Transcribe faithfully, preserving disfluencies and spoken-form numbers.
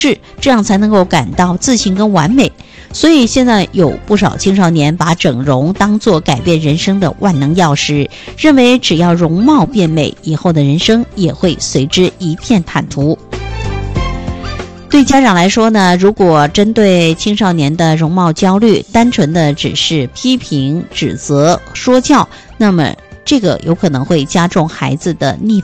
这样才能够感到自信跟完美。所以现在有不少青少年把整容当作改变人生的万能钥匙，认为只要容貌变美，以后的人生也会随之一片坦途。对家长来说呢，如果针对青少年的容貌焦虑，单纯的只是批评、指责、说教，那么这个有可能会加重孩子的逆